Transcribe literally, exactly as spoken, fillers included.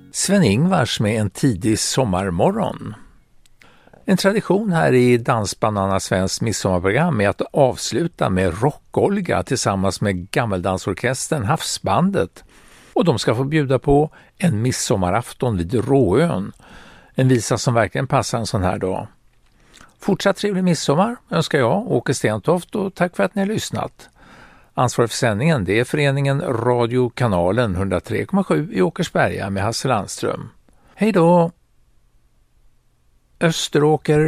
Sven-Ingvars med en tidig sommarmorgon. En tradition här i Dansbandarna Svenskt midsommarprogram är att avsluta med Rock-Olga tillsammans med gammeldansorkestern Havsbandet. Och de ska få bjuda på En midsommarafton vid Råön. En visa som verkligen passar en sån här dag. Fortsatt trevlig midsommar önskar jag, Åke Stentoft, och tack för att ni har lyssnat. Ansvarig för sändningen det är föreningen Radiokanalen hundratre komma sju i Åkersberga med Hasse Landström. Hej då! Österåker